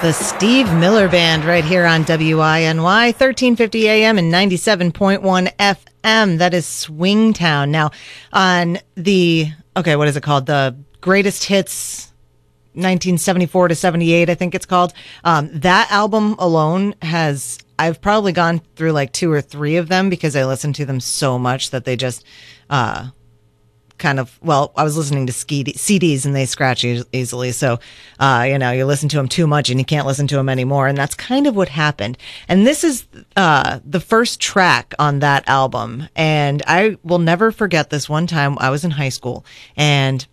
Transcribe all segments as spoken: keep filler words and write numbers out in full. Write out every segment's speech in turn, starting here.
The Steve Miller Band right here on W I N Y, thirteen fifty A M and ninety-seven point one F M. That is Swingtown. Now, on the, okay, what is it called? The Greatest Hits nineteen seventy-four to seventy-eight, I think it's called. Um, that album alone has, I've probably gone through like two or three of them because I listen to them so much that they just, uh, kind of, well, I was listening to C Ds and they scratch e- easily. So, uh, you know, you listen to them too much and you can't listen to them anymore. And that's kind of what happened. And this is, uh, the first track on that album. And I will never forget this one time I was in high school and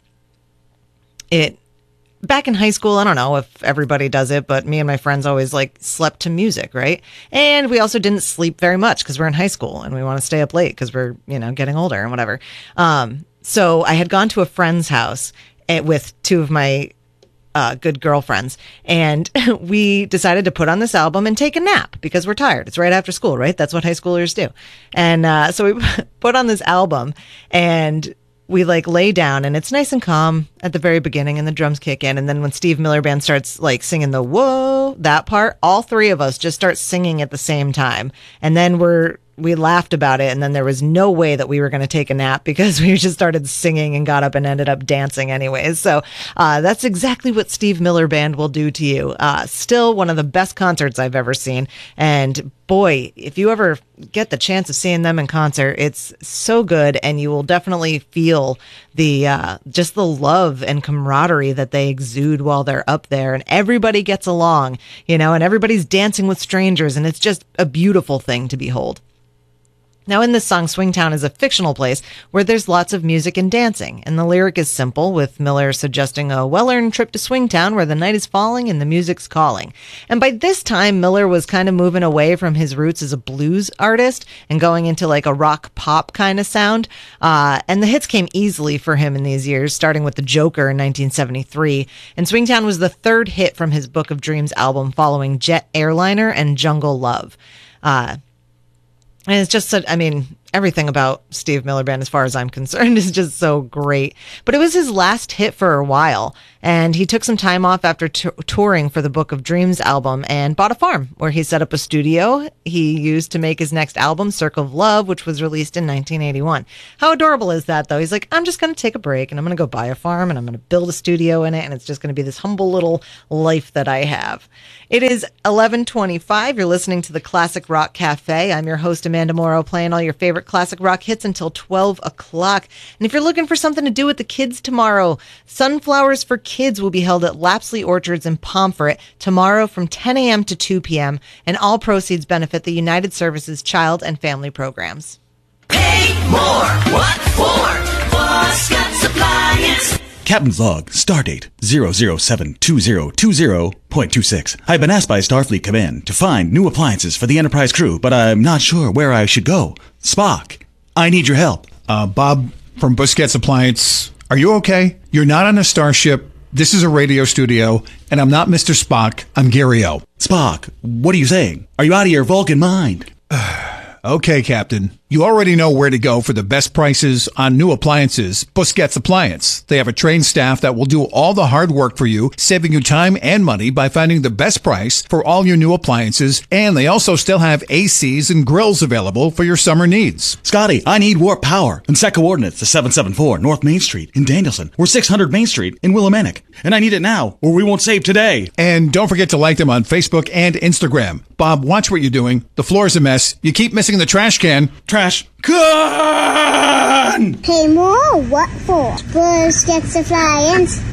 it, back in high school, I don't know if everybody does it, but me and my friends always like slept to music, right? And we also didn't sleep very much because we're in high school and we want to stay up late because we're, you know, getting older and whatever. Um, So I had gone to a friend's house with two of my uh, good girlfriends, and we decided to put on this album and take a nap because we're tired. It's right after school, right? That's what high schoolers do. And uh, so we put on this album, and we like lay down, and it's nice and calm at the very beginning, and the drums kick in, and then when Steve Miller Band starts like singing the whoa, that part, all three of us just start singing at the same time, and then we're we laughed about it, and then there was no way that we were going to take a nap because we just started singing and got up and ended up dancing anyways. So uh, that's exactly what Steve Miller Band will do to you. Uh, still one of the best concerts I've ever seen. And boy, if you ever get the chance of seeing them in concert, it's so good, and you will definitely feel the uh, just the love and camaraderie that they exude while they're up there, and everybody gets along, you know, and everybody's dancing with strangers, and it's just a beautiful thing to behold. Now, in this song, Swingtown is a fictional place where there's lots of music and dancing, and the lyric is simple, with Miller suggesting a well-earned trip to Swingtown where the night is falling and the music's calling. And by this time, Miller was kind of moving away from his roots as a blues artist and going into like a rock pop kind of sound. Uh, and the hits came easily for him in these years, starting with The Joker in nineteen seventy-three. And Swingtown was the third hit from his Book of Dreams album, following Jet Airliner and Jungle Love. Uh, And it's just, such, I mean, everything about Steve Miller Band, as far as I'm concerned, is just so great. But it was his last hit for a while, and he took some time off after t- touring for the Book of Dreams album and bought a farm where he set up a studio he used to make his next album, Circle of Love, which was released in nineteen eighty-one. How adorable is that, though? He's like, I'm just going to take a break, and I'm going to go buy a farm, and I'm going to build a studio in it, and it's just going to be this humble little life that I have. It is eleven twenty-five. You're listening to the Classic Rock Cafe. I'm your host, Amanda Morrow, playing all your favorite classic rock hits until twelve o'clock. And if you're looking for something to do with the kids tomorrow, Sunflowers for Kids will be held at Lapsley Orchards in Pomfret tomorrow from ten a.m. to two p.m. And all proceeds benefit the United Services Child and Family Programs. Pay more. What for? For Scott's Appliance. Captain's log, stardate zero zero seven two zero two zero point two six. I've been asked by Starfleet Command to find new appliances for the Enterprise crew, but I'm not sure where I should go. Spock, I need your help. Uh, Bob from Busquets Appliance, are you okay? You're not on a starship. This is a radio studio, and I'm not Mister Spock. I'm Gary O. Spock, what are you saying? Are you out of your Vulcan mind? Okay, Captain. You already know where to go for the best prices on new appliances. Busquets Appliance. They have a trained staff that will do all the hard work for you, saving you time and money by finding the best price for all your new appliances. And they also still have A Cs and grills available for your summer needs. Scotty, I need warp power. And set coordinates to seven seven four North Main Street in Danielson or six hundred Main Street in Willimantic. And I need it now or we won't save today. And don't forget to like them on Facebook and Instagram. Bob, watch what you're doing. The floor's a mess. You keep missing the trash can. Trash can! Pay more? What for? Busquets Appliance.